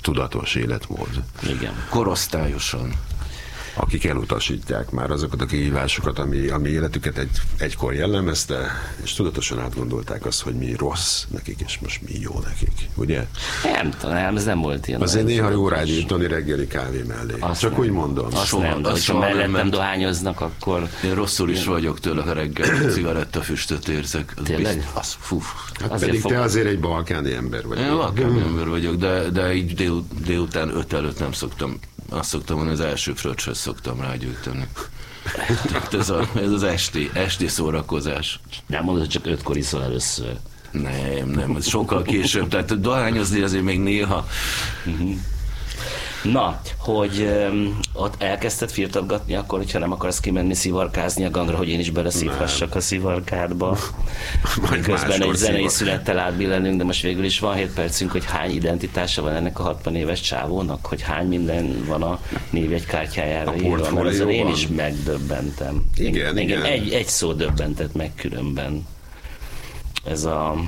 tudatos életmód. Igen. Korosztályosan. Akik elutasítják már azokat a kihívásokat, ami életüket egykor jellemezte, és tudatosan átgondolták azt, hogy mi rossz nekik, és most mi jó nekik, ugye? Nem talán, ez nem volt ilyen. Azért néha jó rágyújtani reggeli kávé mellé. Azt csak nem. úgy mondom. Azt nem, de hogyha mellettem dohányoznak, akkor... Én rosszul is vagyok tőle, ha reggel cigarettafüstöt érzek. Tényleg? Hát pedig te azért egy balkáni ember vagy. Én balkáni ember vagyok, de így délután 5 előtt nem szoktam. Azt szoktam mondani, az első fröccsöt szoktam rágyújtani. Tehát ez az esti szórakozás. Nem mondod, hogy csak 5-kor iszol először. Nem, ez sokkal később. Tehát dohányozni azért még néha. Na, hogy ott elkezdted firtatgatni, akkor, hogyha nem akarsz kimenni szivarkázni a gangra, hogy én is beleszívhassak a szivarkádba. Közben egy zenei szünettel átbillenünk, de most végül is van 7 percünk, hogy hány identitása van ennek a 60 éves csávónak, hogy hány minden van a névjegykártyájára írva, mert ezen én is megdöbbentem. Igen. Egy szó döbbentett meg különben. Ez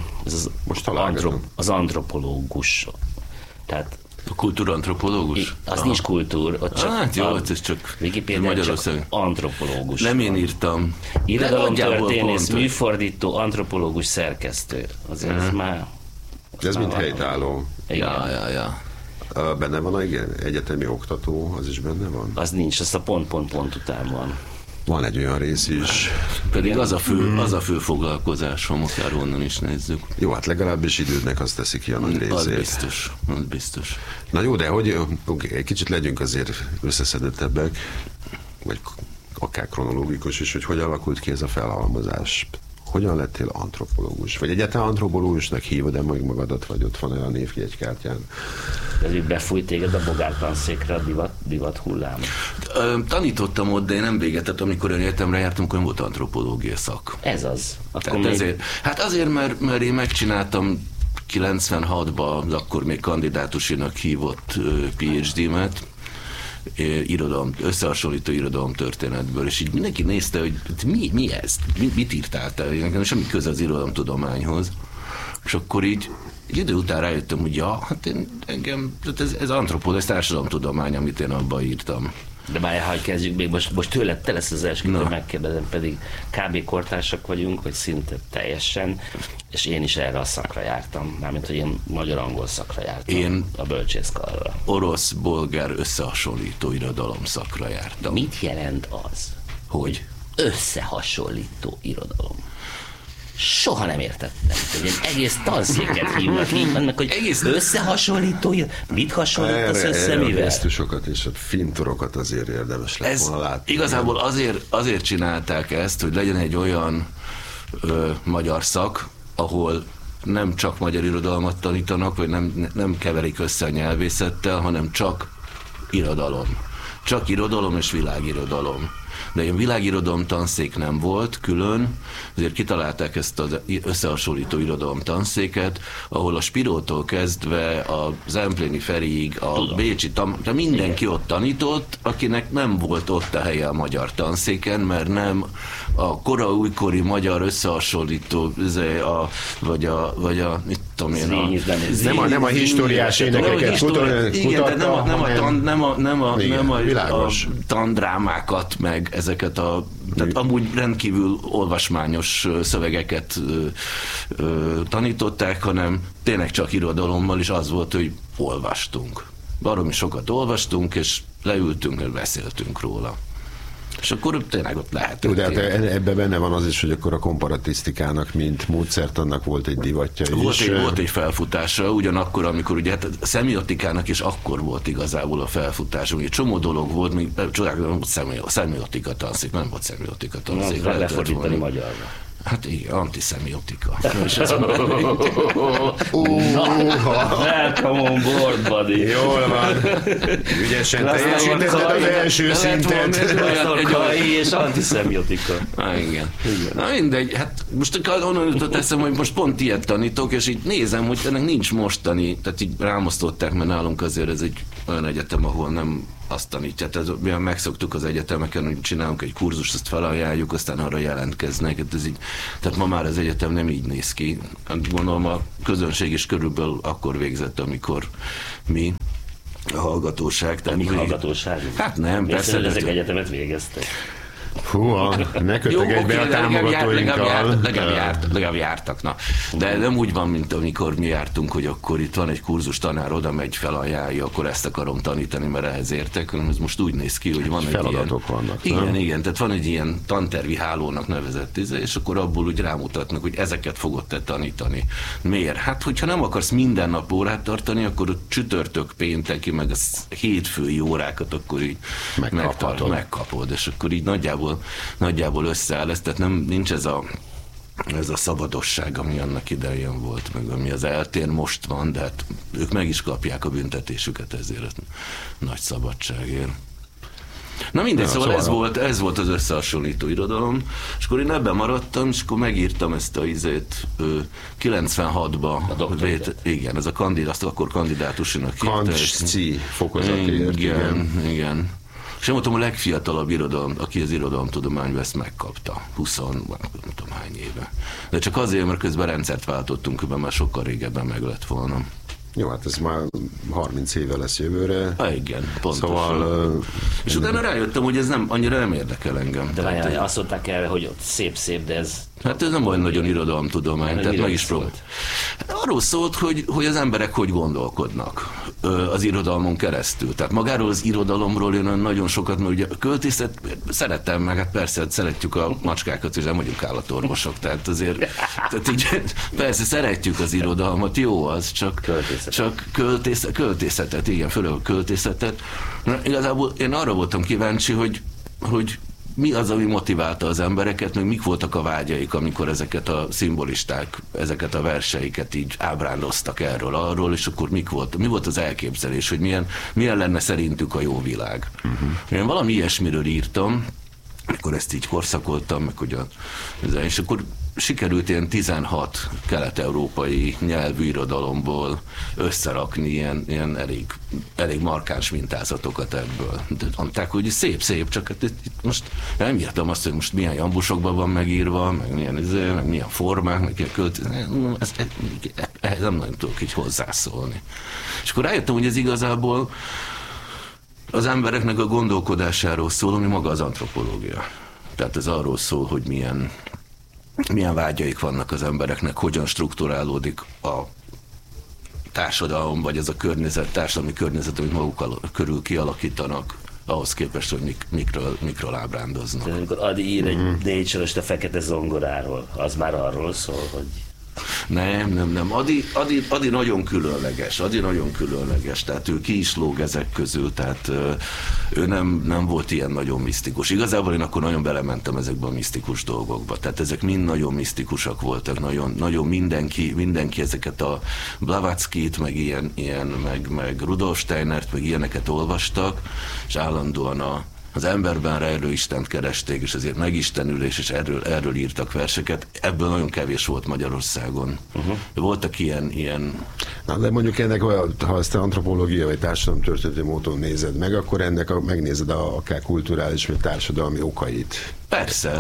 az antropológus. Tehát A kultúrantropológus? Az nincs kultúr, ott csak hát jó, ez csak Wikipédia csak antropológus. Nem én írtam. Irodalomtörténész, műfordító, antropológus, szerkesztő. Azért ez már... Ez mind helytálló. Ja. Benne van egyetemi oktató, az is benne van? Az nincs, az a pont után van. Van egy olyan rész is. Pedig az a fő foglalkozásom, akár onnan is nézzük. Jó, hát legalábbis idődnek azt teszi ki a nagy részét. Az biztos. Na jó, de hogy egy kicsit legyünk azért összeszedettebbek, vagy akár kronológikus is, hogy alakult ki ez a felhalmozás. Hogyan lettél antropológus? Vagy egyáltalán antropológusnak hívod-e meg magadat, vagy ott van-e a névjegykártyán? Ez így befújt téged a bogártanszékre a divat hullám? Tanítottam ott, de én nem véget, amikor én egyetemre jártam, akkor nem volt antropológia szak. Ez az. Azért, mert én megcsináltam 96-ban, akkor még kandidátusinak hívott PhD-met, összehasonlító irodalomtörténetből, és így mindenki nézte, hogy mi ez? Mit írtál te? Nekem semmi köze az irodalomtudományhoz. És akkor így egy idő után rájöttem, hogy ez antropológia, ez társadalomtudomány, amit én abban írtam. De várjál, hogy kezdjük még, most tőled te lesz az első, hogy megkérdezem, pedig kb. Kortársak vagyunk, vagy szinte teljesen, és én is erre a szakra jártam, mármint, hogy én magyar-angol szakra jártam, én a bölcsészkarra. Orosz-bolgár összehasonlító irodalom szakra jártam. Mit jelent az, hogy összehasonlító irodalom? Soha nem értettem, hogy egy egész tanszéket hívnak így, annak, hogy egész összehasonlító, mit hasonlítasz össze, mivel? A gesztusokat és a fintorokat azért érdemes lett volna látni. Igazából azért csinálták ezt, hogy legyen egy olyan magyar szak, ahol nem csak magyar irodalmat tanítanak, vagy nem keverik össze a nyelvészettel, hanem csak irodalom. Csak irodalom és világirodalom. De ilyen világirodalom tanszék nem volt külön, ezért kitalálták ezt az összehasonlító irodalom tanszéket, ahol a Spirótól kezdve a Zempléni Feriig, a Bécsi de mindenki ott tanított, akinek nem volt ott a helye a magyar tanszéken, mert nem a újkori magyar összehasonlító, vagy a mit tudom én, nem a historiás énekeket kutatta, nem a tandrámákat, meg ezeket tehát amúgy rendkívül olvasmányos szövegeket tanították, hanem tényleg csak irodalommal, és az volt, hogy olvastunk. Baromi sokat olvastunk, és leültünk, és beszéltünk róla. És akkor tényleg ott lehetett. De hát ebben benne van az is, hogy akkor a komparatisztikának, mint módszertannak volt egy divatja is. Volt egy felfutása, ugyanakkor, amikor ugye hát a szemiotikának is akkor volt igazából a felfutása. Ugye csomó dolog volt, még csodálkozom, szemiotika tanszék, nem volt szemiotika tanszék. Nem lefordítani magyarra. Hát igen, antiszemiotika. Welcome on board, buddy. Jól van. Ügyesen teljesítetted az első szintet. És antiszemiotika. Igen. Na mindegy, hát most onnan jutott eszem, hogy most pont ilyet tanítok, és így nézem, hogy ennek nincs mostani, tehát így rámosztották, mert nálunk azért ez egy olyan egyetem, ahol nem azt tanítják. Tehát mi megszoktuk az egyetemeken, hogy csinálunk egy kurzust, azt felajánljuk, aztán arra jelentkeznek. Tehát ma már az egyetem nem így néz ki. Gondolom a közönség is körülbelül akkor végzett, amikor mi. a hallgatóság. Tehát mi hallgatóság? Hát nem, persze. Ezek egyetemet végeztek. Húha, ne kötegedj be a támogatóinkkal. Legalább jártak, na. De nem úgy van, mint amikor mi jártunk, hogy akkor itt van egy kurzus tanár, oda megy, felajánlja, akkor ezt akarom tanítani, mert ehhez értek. Ez most úgy néz ki, hogy van egy feladatok ilyen... vannak. Igen, tehát van egy ilyen tantervi hálónak nevezett és akkor abból úgy rámutatnak, hogy ezeket fogod te tanítani. Miért? Hát, hogyha nem akarsz minden nap órát tartani, akkor a csütörtök, pénteki, meg a hétfői órákat akkor így megkapod, és akkor így nagyjából összeáll ez, tehát nincs ez a szabadosság, ami annak idején volt, meg ami az eltén most van, de hát ők meg is kapják a büntetésüket ezért nagy szabadságért. Na mindegy, szóval ez volt az összehasonlító irodalom, és akkor én ebben maradtam, és akkor megírtam ezt a 96-ba. Igen, ez a akkor kandidátusinak hívta. Kancsci fokozatért. Igen. És én voltam a legfiatalabb irodalom, aki az irodalomtudományba ezt megkapta. 20, nem tudom hány éve. De csak azért, mert közben rendszert váltottunk, mert már sokkal régebben meg lett volna. Jó, hát ez már 30 éve lesz jövőre. Igen, pontosan. Szóval, és utána rájöttem, hogy ez annyira nem érdekel engem. De várjál, azt mondták el, hogy ott szép, de ez... Hát ez nem olyan nagyon irodalomtudomány, tehát meg is próbált. Arról szólt, hogy az emberek hogy gondolkodnak az irodalmon keresztül. Tehát magáról az irodalomról én nagyon sokat, mert ugye a költészet szeretem, meg hát persze szeretjük a macskákat, és nem vagyunk állatorvosok, tehát azért tehát így, persze szeretjük az irodalmat, jó az, csak költészetet, igen, főleg a költészetet. Igazából én arra voltam kíváncsi, hogy mi az, ami motiválta az embereket, meg mik voltak a vágyaik, amikor ezeket a szimbolisták, ezeket a verseiket így ábrándoztak arról, és akkor mi volt az elképzelés, hogy milyen lenne szerintük a jó világ. Én valami ilyesmiről írtam, amikor ezt így korszakoltam, meg hogy és akkor sikerült ilyen 16 kelet-európai nyelvű irodalomból összerakni ilyen elég markáns mintázatokat ebből. De mondták, hogy szép, csak hát itt most nem írtam azt, hogy most milyen jambusokban van megírva, meg milyen formák, meg milyen ehhez nem nagyon tudok így hozzászólni. És akkor rájöttem, hogy ez igazából az embereknek a gondolkodásáról szól, ami maga az antropológia. Tehát ez arról szól, hogy milyen vágyaik vannak az embereknek, hogyan strukturálódik a társadalom, vagy ez a társadalmi környezet, amit maguk körül kialakítanak, ahhoz képest, hogy mikről ábrándoznak. De amikor Adi ír egy Nature-öst a fekete zongoráról, az már arról szól, hogy... Nem. Adi nagyon különleges, tehát ő ki is lóg ezek közül, tehát ő nem volt ilyen nagyon misztikus. Igazából én akkor nagyon belementem ezekbe a misztikus dolgokba, tehát ezek mind nagyon misztikusak voltak, nagyon mindenki ezeket a Blavatskyt, meg meg Rudolf Steinert, meg ilyeneket olvastak, és állandóan az emberben rejlő Istent keresték, és ezért megistenülés, és erről írtak verseket. Ebből nagyon kevés volt Magyarországon. Voltak ilyen... Na, de mondjuk ennek, ha ezt antropológia vagy társadalomtörténeti módon nézed meg, akkor ennek megnézed akár kulturális vagy társadalmi okait. Persze.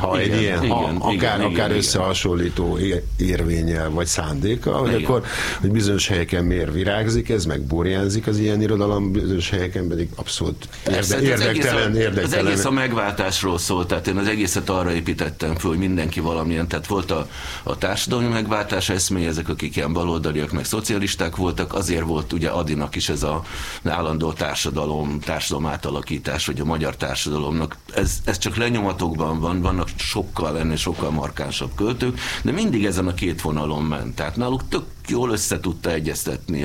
Akár összehasonlító érvénnyel vagy szándéka, hogy akkor, hogy bizonyos helyeken miért virágzik ez, meg burjánzik az ilyen irodalom, bizonyos helyeken pedig abszolút érdektelen. Az egész a megváltásról szólt, tehát én az egészet arra építettem föl, hogy mindenki valamilyen, tehát volt a társadalmi megváltás eszmény, ezek akik ilyen baloldaliak, meg szocialisták voltak, azért volt ugye Adinak is ez az állandó társadalom átalakítás, vagy a magyar társadalomnak. Ez csak lenyomatokban vannak sokkal markánsabb költők, de mindig ezen a két vonalon ment. Tehát náluk tök jól össze tudta egyeztetni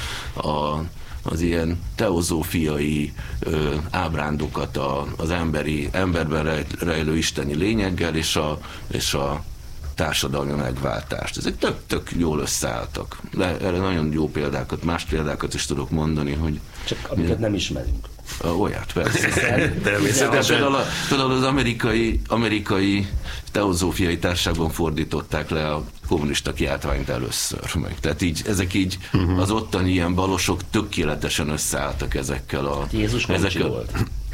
az ilyen teozófiai ábrándokat az emberben rejlő isteni lényeggel és a társadalmi megváltást. Ezek tök jól összeálltak. Erre nagyon jó más példákat is tudok mondani, hogy... Csak amiket nem ismerünk. Olyat, persze. Például az amerikai teozófiai társaságban fordították le a kommunista kiáltványt először meg. Tehát ezek az ottani ilyen balosok tökéletesen összeálltak ezekkel a... Jézus volt.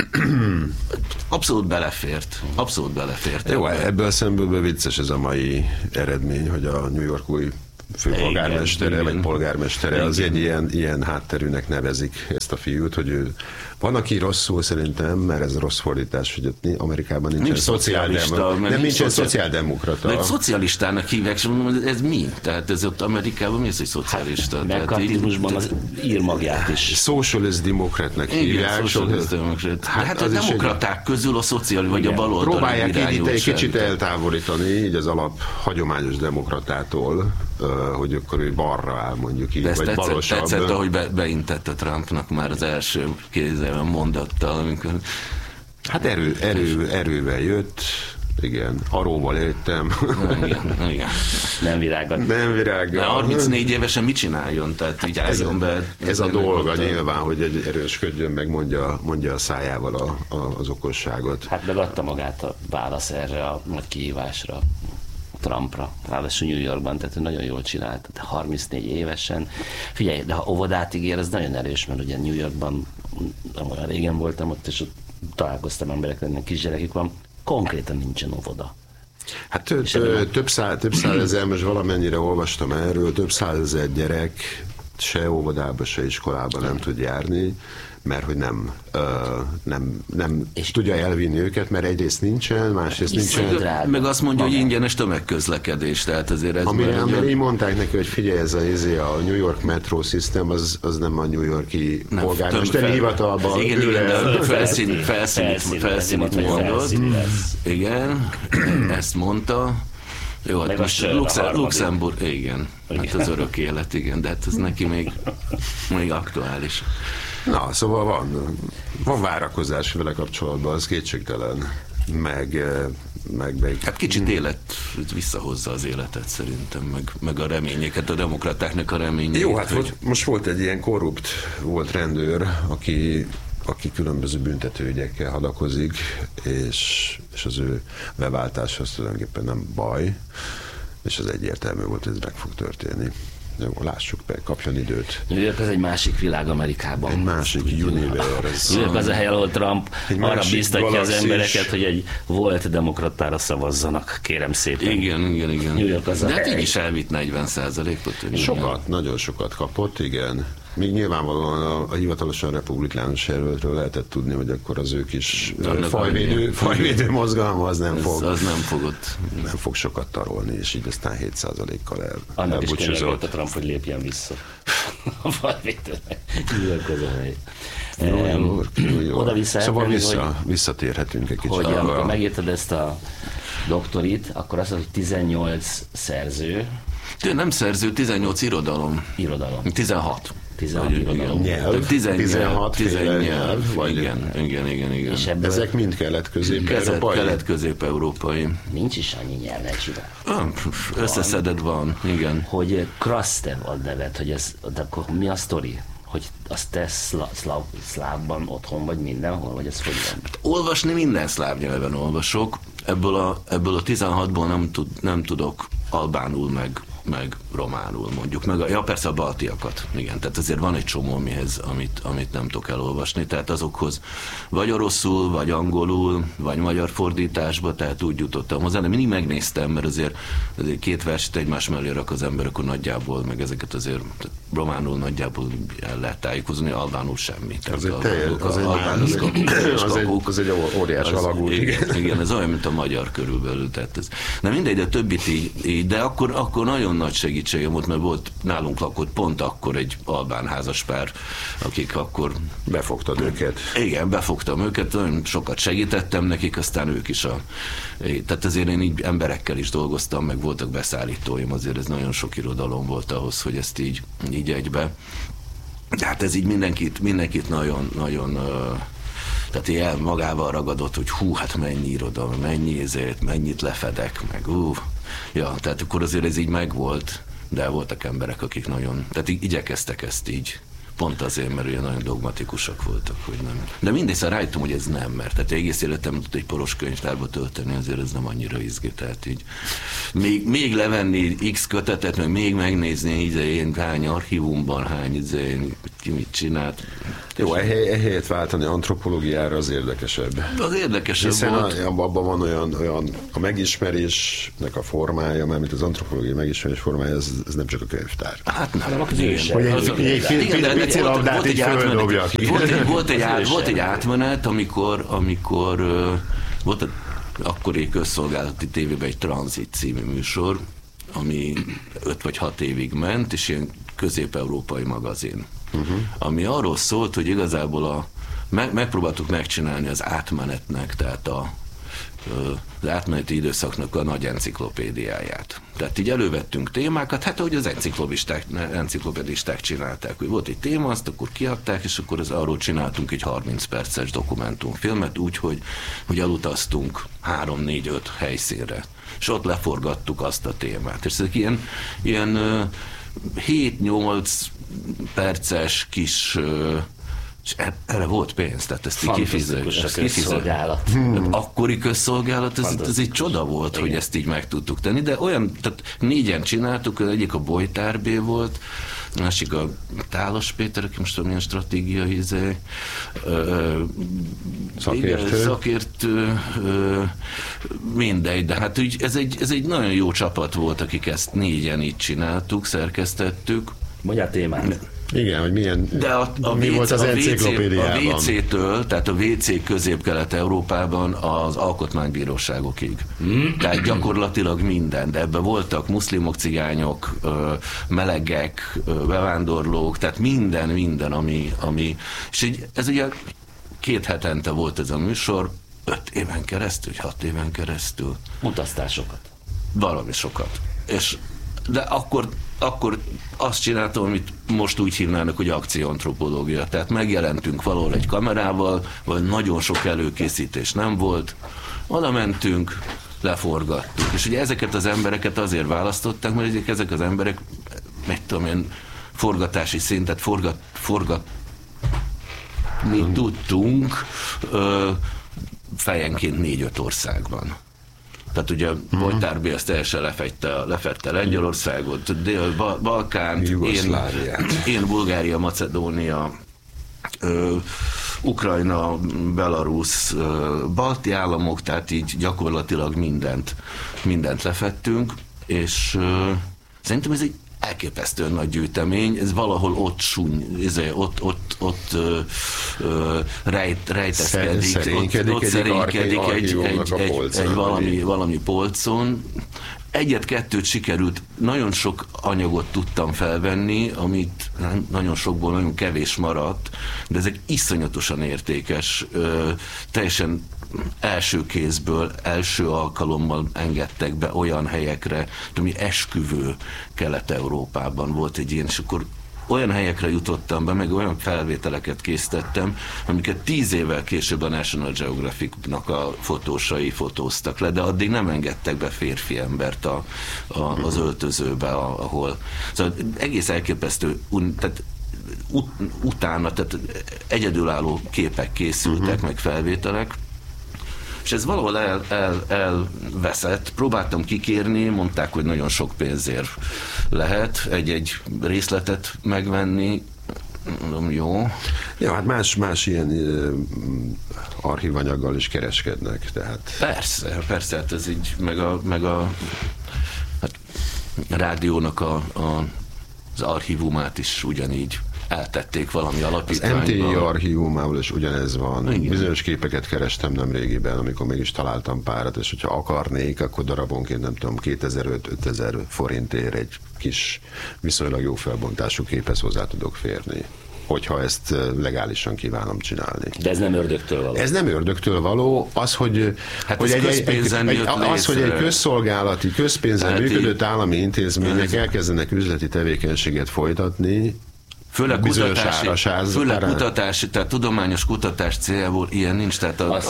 Abszolút belefért. Jó, ebből a szemből vicces ez a mai eredmény, hogy a New York új főpolgármestere, vagy polgármestere, az egy ilyen hátterűnek nevezik ezt a fiút, hogy ő van, aki rosszul szerintem, mert ez rossz fordítás, hogy ott Amerikában nincsen szociáldemokrata. Mert szocialistának hívják, és mondom, ez mi? Tehát ez ott Amerikában mi az, hogy szocialista? Hát, McCarthyizmusban az ír magját is. Socialist demokratnak hívják. Hát a demokraták közül a szocialista, vagy a baloldali próbálják így egy kicsit eltávolítani, így az alap hagyományos demokratától, hogy akkor ő balra áll, mondjuk így, vagy balosabb. Tetszett, ahogy beintette Trumpnak már az első kézzel mondattal, amikor... Hát erővel jött, igen, aróval éltem. Igen. Nem virággal. De 34 évesen mit csináljon? Tehát így álljon be. Ez a dolga nyilván, hogy erősködjön, meg mondja a szájával az okosságot. Hát megadta magát a válasz erre a nagy kihívásra, Trumpra, ráadásul New Yorkban, tehát nagyon jól csinált, tehát 34 évesen. Figyelj, de ha óvodát ígér, ez nagyon erős, mert ugye New Yorkban nem olyan régen voltam ott, és ott találkoztam emberekkel, ennek kisgyerekük van, konkrétan nincsen óvoda. Hát több százezer, most valamennyire olvastam erről, több százezer gyerek se óvodába, se iskolába nem tud járni, mert hogy nem tudja elvinni őket, mert egyrészt nincsen, másrészt nincsen. Meg azt mondja, hogy ingyenes tömegközlekedés, tehát azért ez... Amire így mondták neki, hogy figyelj, ez a New York Metro System, az nem a New Yorki polgármesteri hivatalban. Igen, felszínit mondott. Igen, ezt mondta. Jó, hát most Luxemburg, igen. Hát az örök élet, igen, de hát ez neki még aktuális. Na, szóval van várakozás vele kapcsolatban, az kétségtelen, meg hát kicsit élet visszahozza az életet szerintem, meg a reményeket, a demokratáknak a reményét. Jó, hát most volt egy ilyen korrupt volt rendőr, aki különböző büntetőügyekkel hadakozik, és az ő beváltása az tulajdonképpen nem baj, és az egyértelmű volt, hogy ez meg fog történni. Jó, lássuk be, kapjon időt. New York az egy másik világ Amerikában. Egy másik universe. New York az a hely, ahol Trump arra biztatja az embereket, hogy egy volt demokratára szavazzanak, kérem szépen. Igen. New York az de hát így is elvitt 40%-ot. Sokat, nagyon sokat kapott, igen. Még nyilvánvalóan a hivatalosan republikánus jelöltről lehetett tudni, hogy akkor az ők is fajvédő mozgalma az nem fog sokat tarolni, és így aztán 7%-kal annak is kényelgett a Trump, hogy lépjen vissza a fajvédőnek. Oda-vissza szóval visszatérhetünk egy kicsit. Hogy amikor megírtad ezt a doktorit, akkor azt mondod, hogy 18 szerző. Nem szerző, 18 irodalom. 16. 16 irodalom. Nyelv, 16 nyelv. Igen. Ezek mind kelet-közép-európai? Kelet-közép-európai. Nincs is annyi nyelvet csinál. Összeszedett van, igen. Hogy Krastev ad nevet, hogy ez, de akkor mi a sztori? Hogy azt te szlávban otthon vagy mindenhol, vagy ez hogy van? Hát, olvasni minden szláv nyelven olvasok. Ebből a 16-ból nem tudok albánul meg románul mondjuk, persze a baltiakat, igen, tehát azért van egy csomó amit nem tudok elolvasni, tehát azokhoz vagy oroszul, vagy angolul, vagy magyar fordításba, tehát úgy jutottam hozzá, de mindig megnéztem, mert azért két verset egymás mellé rak az ember, akkor nagyjából, meg ezeket azért románul nagyjából el lehet tájékozni, albánul semmi. Az egy óriás alagút. Igen, ez olyan, mint a magyar körülbelül, tehát ez. Na mindegy, de többit így, de akkor nagyon nagy segítségem volt, mert volt, nálunk lakott pont akkor egy albán házaspár, akik akkor... Befogtad őket. Igen, befogtam őket, nagyon sokat segítettem nekik, aztán ők is tehát azért én így emberekkel is dolgoztam, meg voltak beszállítóim, azért ez nagyon sok irodalom volt ahhoz, hogy ezt így egybe. De hát ez így mindenkit nagyon tehát ilyen magával ragadott, hogy hát mennyi irodalom, mennyit lefedek, meg ja, tehát akkor azért ez így megvolt, de voltak emberek, akik nagyon, tehát igyekeztek ezt így, pont azért, mert olyan nagyon dogmatikusak voltak, hogy nem. De mindegy, rájöttem, hogy ez nem, mert tehát egész életem tudott egy poros könyvtárba tölteni, azért ez nem annyira izgi, tehát így még levenni X kötetet, meg még megnézni, én hány archívumban, ki mit csinált. Jó, ehelyett váltani antropológiára az érdekesebb. Az érdekesebb hiszen volt. Abban van olyan a megismerésnek a formája, mármint az antropológiai megismerés formája, ez nem csak a könyvtár. Hát nem. Hogy egy pici labdát így földobjak. Volt egy átmenet, amikor volt akkori közszolgálati tévében egy Tranzit című műsor, ami 5 vagy 6 évig ment, és ilyen közép-európai magazin. Ami arról szólt, hogy igazából megpróbáltuk megcsinálni az átmenetnek, tehát az átmeneti időszaknak a nagy enciklopédiáját. Tehát így elővettünk témákat, hát ahogy az enciklopedisták csinálták, hogy volt egy téma, azt akkor kiadták, és akkor arról csináltunk egy 30 perces dokumentumfilmet, úgyhogy elutaztunk 3-4-5 helyszínre, és ott leforgattuk azt a témát. És ezek ilyen 7-8 perces kis, és erre volt pénz, tehát ezt így közszolgálat. Akkori közszolgálat, ez egy csoda volt, igen, hogy ezt így meg tudtuk tenni, de tehát 4-en csináltuk, az egyik a Bojtár B volt, a másik a Tálas Péter, aki most milyen stratégiai szakértő, mindegy, de hát úgy, ez egy nagyon jó csapat volt, akik ezt 4-en így csináltuk, szerkesztettük. Mondjál témát. Igen, hogy milyen, mi volt az enciklopédiában. A WC-től, tehát a WC Közép-Kelet-Európában az alkotmánybíróságokig. Tehát gyakorlatilag minden, de ebben voltak muszlimok, cigányok, melegek, bevándorlók, tehát minden, ami és ez ugye 2 hetente volt ez a műsor, 5 éven keresztül, 6 éven keresztül. Utaztál sokat. Valami sokat. De akkor azt csináltam, amit most úgy hívnának, hogy akcióantropológia. Tehát megjelentünk valahol egy kamerával, vagy nagyon sok előkészítés nem volt, oda mentünk, leforgattuk. És ugye ezeket az embereket azért választották, mert ezek az emberek, mit tudom én, forgatási szintet mi tudtunk fejenként 4-5 országban. Tehát ugye Bojtár B. azt teljesen lefette Lengyelországot, Balkánt, én Bulgária, Macedónia, Ukrajna, Belarus, balti államok, tehát így gyakorlatilag mindent lefettünk, és szerintem ez egy elképesztően nagy gyűjtemény, ez valahol ott rejtezkedik egy valami polcon. 1-2 sikerült, nagyon sok anyagot tudtam felvenni, amit nagyon sokból nagyon kevés maradt, de ezek iszonyatosan értékes, teljesen első kézből, első alkalommal engedtek be olyan helyekre, ami esküvő Kelet-Európában volt egy ilyen, és akkor olyan helyekre jutottam be, meg olyan felvételeket készítettem, amiket 10 évvel később a National Geographic-nak a fotósai fotóztak le, de addig nem engedtek be férfi embert az öltözőbe, ahol. Szóval egész elképesztő, tehát utána, tehát egyedülálló képek készültek, meg felvételek, és ez valahol elveszett. Próbáltam kikérni, mondták, hogy nagyon sok pénzért lehet egy részletet megvenni. Mondom, jó. Ja, hát más ilyen archívanyaggal is kereskednek, tehát. Persze, hát ez így, meg a hát, rádiónak az archívumát is ugyanígy eltették valami alapítványba. Az MTI archívumával is ugyanez van. Igen. Bizonyos képeket kerestem nemrégiben, amikor mégis találtam párat, és hogyha akarnék, akkor darabonként nem tudom, 2005-5000 forintért egy kis, viszonylag jó felbontású képhez hozzá tudok férni, hogyha ezt legálisan kívánom csinálni. De ez nem ördögtől való. Ez nem ördögtől való, az, hogy, hát hogy egy közszolgálati, közpénzen működött állami intézmények elkezdenek üzleti tevékenységet folytatni, főleg kutatási, tehát tudományos kutatás céljából ilyen nincs, tehát a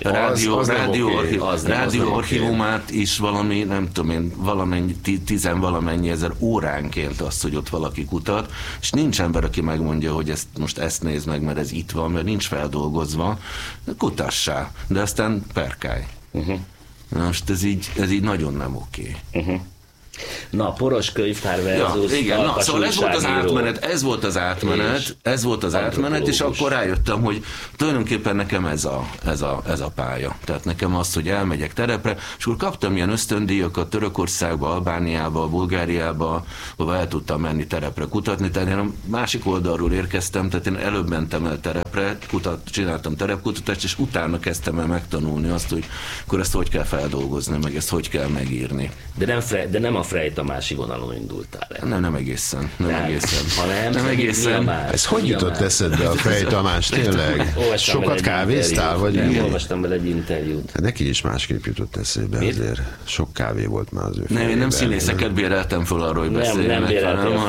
rádió archívumát is valami, nem tudom én, valamennyi, 10-valamennyi ezer óránként azt, hogy ott valaki kutat, és nincs ember, aki megmondja, hogy ezt nézd meg, mert ez itt van, mert nincs feldolgozva, kutassá, de aztán perkálj. Na most ez így nagyon nem oké. Na, poros könyvtár versus igen, szóval ez volt az átmenet, és akkor rájöttem, hogy tulajdonképpen nekem ez a pálya. Tehát nekem az, hogy elmegyek terepre, és akkor kaptam ilyen ösztöndíjakat Törökországba, Albániába, Bulgáriába, ahol el tudtam menni terepre kutatni, tehát én a másik oldalról érkeztem, tehát én előbb mentem el terepre, csináltam terepkutatást, és utána kezdtem el megtanulni azt, hogy akkor ezt hogy kell feldolgozni, meg ezt hogy kell megírni. De nem a Frey Tamási vonalon indultál el. Nem egészen. Nem egészen. Ez hogy jutott eszedbe a Frey Tamás, tényleg? Sokat kávéztál? Nem, olvastam vele egy interjút. Neki is másképp jutott eszébe azért. Sok kávé volt már az ő fejében. Én nem színészeket béreltem fel arról, hogy beszéljenek,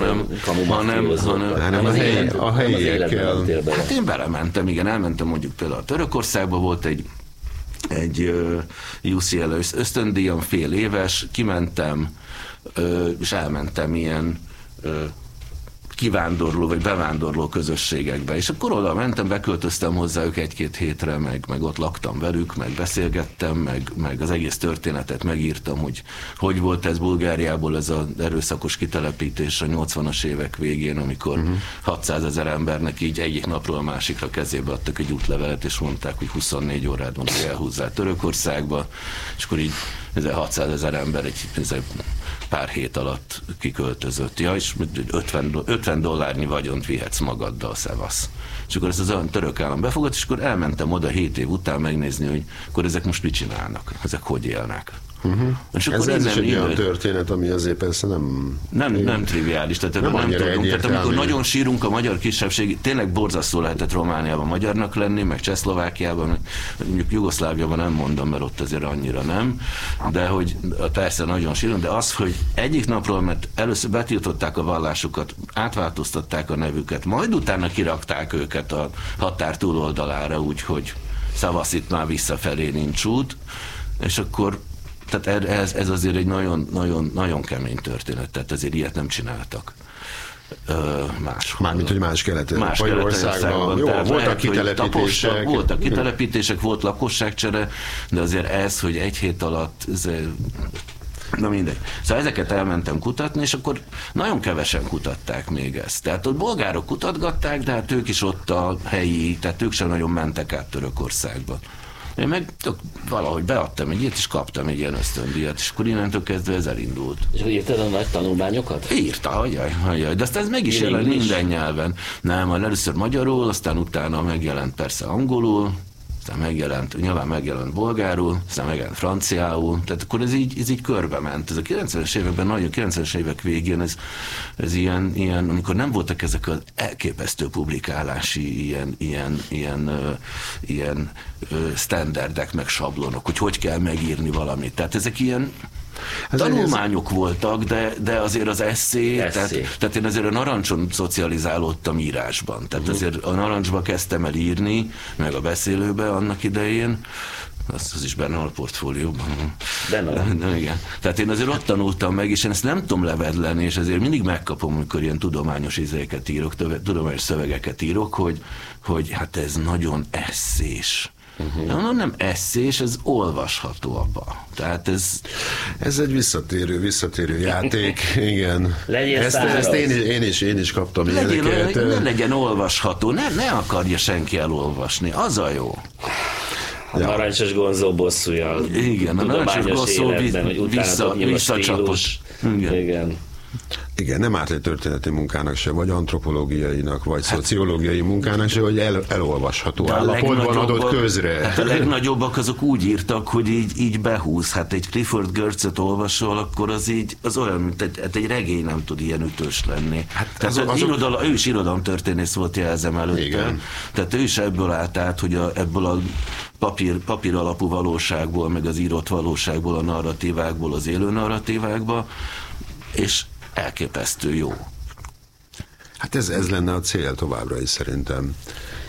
hanem a helyiekkel. Hát én belementem, igen, elmentem mondjuk például a Törökországba, volt egy UCL ösztöndíjam, fél éves, kimentem, és elmentem ilyen kivándorló vagy bevándorló közösségekbe, és akkor oda mentem, beköltöztem hozzájuk 1-2 hétre, meg ott laktam velük, meg beszélgettem, meg az egész történetet megírtam, hogy volt ez Bulgáriából ez az erőszakos kitelepítés a 80-as évek végén, amikor 600 000 embernek így egyik napról a másikra kezébe adtak egy útlevelet, és mondták, hogy 24 órát van, hogy elhúzzál Törökországba, és akkor így 600 000 ember egy pár hét alatt kiköltözött. Ja, és $50 vagyont vihetsz magaddal, szevasz. És akkor ezt az olyan török állam befogott, és akkor elmentem oda 7 év után megnézni, hogy akkor ezek most mit csinálnak, ezek hogy élnek. És akkor ez is egy olyan történet, ami azért persze nem triviális, tehát nem tudunk. Tehát amikor nagyon sírunk a magyar kisebbség, tényleg borzasztó lehetett Romániában magyarnak lenni, meg Csehszlovákiában, mondjuk Jugoszláviában nem mondom, mert ott azért annyira nem, de hogy persze nagyon sírunk, de az, hogy egyik napról, mert először betiltották a vallásukat, átváltoztatták a nevüket, majd utána kirakták őket a határ túloldalára, úgyhogy szavasz, itt már visszafelé nincs út, és akkor tehát ez azért egy nagyon kemény történet, tehát ezért ilyet nem csináltak máshol. Mármint, hogy más keleti országban. Jó, voltak kitelepítések. Voltak kitelepítések, volt lakosságcsere, de azért ez, hogy egy hét alatt na mindegy. Szóval ezeket elmentem kutatni, és akkor nagyon kevesen kutatták még ezt. Tehát ott bolgárok kutatgatták, de hát ők is ott a helyi, tehát ők sem nagyon mentek át Törökországba. Én meg valahogy beadtam egy ilyet, és kaptam egy ilyen ösztöndíjat, és akkor innentől kezdve ez elindult. És írtad a nagy tanulmányokat? Írta, hagyjaj, de aztán ez meg is jelent minden nyelven. Nem, először magyarul, aztán utána megjelent persze angolul, aztán nyilván megjelent bolgárul, aztán megjelent franciául, tehát akkor ez így körbe ment. Ez a 90-es években, nagyon 90-es évek végén ez ilyen, amikor nem voltak ezek az elképesztő publikálási ilyen standardek, meg sablonok, hogy kell megírni valamit. Tehát ezek ilyen tanulmányok voltak, de azért az esszé. Tehát én azért a Narancson szocializálódtam írásban. Tehát azért a Narancsba kezdtem el írni, meg a Beszélőbe annak idején, az is benne van a portfólióban. Benne. Igen. Tehát én azért ott tanultam meg, és én ezt nem tudom levedleni, és ezért mindig megkapom, amikor ilyen tudományos izéket írok, tudományos szövegeket írok, hogy hát ez nagyon esszés. Nem esszés, ez olvasható abba. Tehát ez egy visszatérő játék, igen. Ezt én is kaptam ilyeneket. Ne legyen olvasható, ne akarja senki elolvasni, az a jó. A Narancsos Gonzó bosszúja. Igen, a Narancsos Gonzó visszacsapott. Igen. Igen, nem árt egy történeti munkának se, vagy antropológiainak, vagy szociológiai munkának se, hogy elolvasható állapotban adott közre. Hát a legnagyobbak azok úgy írtak, hogy így behúz. Hát egy Clifford Geertzet olvasol, akkor az olyan, mint egy regény nem tud ilyen ütős lenni. Hát ő is irodalomtörténész volt, jelzem előtte. Tehát ő is ebből állt át, hogy ebből a papír alapú valóságból, meg az írott valóságból, a narratívákból, az élő narratívákba, és elképesztő jó. Hát ez lenne a cél továbbra is szerintem.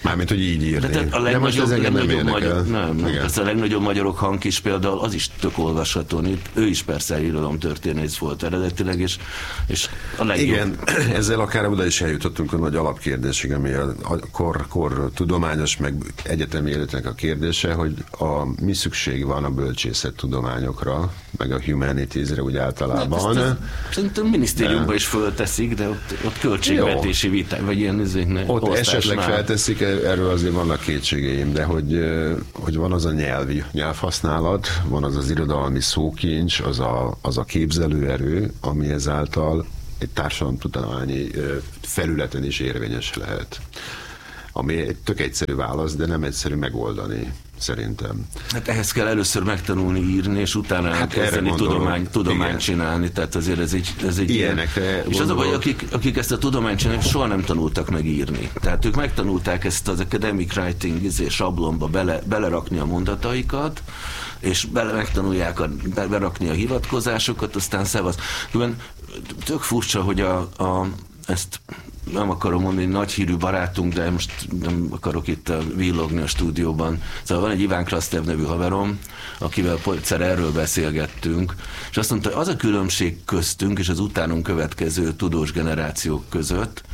Mármint, hogy így írni. De a legnagyobb magyarok hang is például az is tök olvasható. Ő is persze irodalomtörténész volt eredetileg, és a legjobb. Igen, ezzel akár oda is eljutottunk a nagy alapkérdésig, ami a kor tudományos, meg egyetemi életnek a kérdése, hogy mi szükség van a bölcsészettudományokra, meg a humanitiesre úgy általában. Hát szerintem minisztériumban is fölteszik, de ott költségvetési vita, vagy ilyen ott esetleg felteszik, erről azért vannak kétségeim, de hogy van az a nyelvhasználat, van az irodalmi szókincs, az a képzelőerő, ami ezáltal egy társadalomtudományi felületen is érvényes lehet. Ami egy tök egyszerű válasz, de nem egyszerű megoldani, szerintem. Hát ehhez kell először megtanulni írni, és utána elkezdeni tudományt csinálni, tehát azért ez egy ilyenekre. És az a baj, akik ezt a tudományt csinálják, soha nem tanultak meg írni. Tehát ők megtanulták ezt az academic writing sablonba belerakni a mondataikat, és megtanulják berakni a hivatkozásokat, aztán szevasz. Tök furcsa, hogy ezt nem akarom mondani, nagy hírű barátunk, de most nem akarok itt villogni a stúdióban. Szóval van egy Iván Krastev nevű haverom, akivel egyszer erről beszélgettünk, és azt mondta, hogy az a különbség köztünk és az utánunk következő tudós generációk között,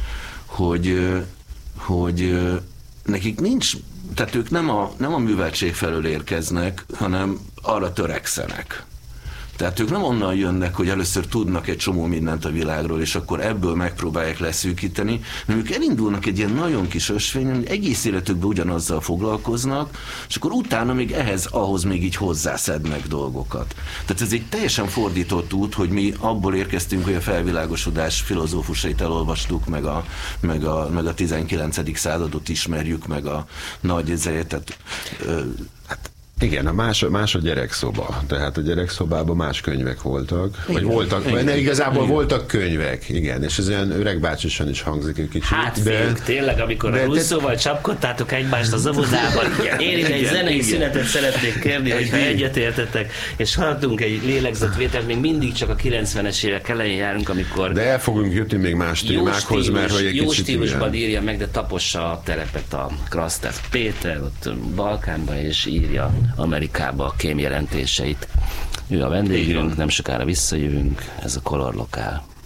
hogy nekik nincs, tehát ők nem a műveltség felől érkeznek, hanem arra törekszenek. Tehát ők nem onnan jönnek, hogy először tudnak egy csomó mindent a világról, és akkor ebből megpróbálják leszűkíteni, hanem ők elindulnak egy ilyen nagyon kis ösvényen, hogy egész életükben ugyanazzal foglalkoznak, és akkor utána még ahhoz még így hozzászednek dolgokat. Tehát ez egy teljesen fordított út, hogy mi abból érkeztünk, hogy a felvilágosodás filozófusait elolvastuk, meg a 19. századot ismerjük, meg a nagy ezeket. Igen, más a gyerekszoba. Tehát a gyerekszobában más könyvek voltak. Igen, vagy voltak, igazából voltak könyvek, igen, és ez olyan öregbácsisan is hangzik egy kicsit. Hát fiúk, tényleg, amikor a Russzóval csapkodtátok egymást az óvodában, én egy zenei szünetet szeretnék kérni, hogyha egyetértetek, és haladunk egy lélegzetvételt, még mindig csak a 90-es évek elején járunk, amikor... De el fogunk jutni még más témákhoz, mert hogy egy jó kicsit... Jó stílusban írja meg, de tapossa a terepet a Krastev Péter, ott Balkánban, és írja Amerikába a kémjelentéseit. Ő a vendégünk, nem sokára visszajövünk, ez a Color Lokál.